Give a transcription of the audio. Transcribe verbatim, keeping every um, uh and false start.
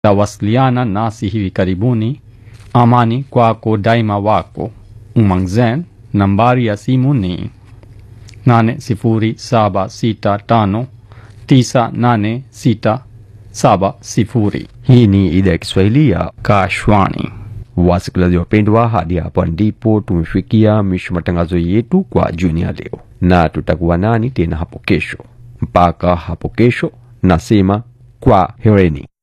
Tawasiliana nasi hivi karibuni. Amani kwako daima wako. Umang Zen. Nambari ya simu ni nane sifuri saba sita tano tisa nane sita saba sifuri. Hii ni idhaa ya Kiswahili ya Kashwani. wasikilizaji wapendwa, hadi hapa ndipo tumefikia mwisho matangazo yetu kwa jioni ya leo, na tutakuwa nani tena hapo kesho. Mpaka hapo kesho, nasema kwa hereni.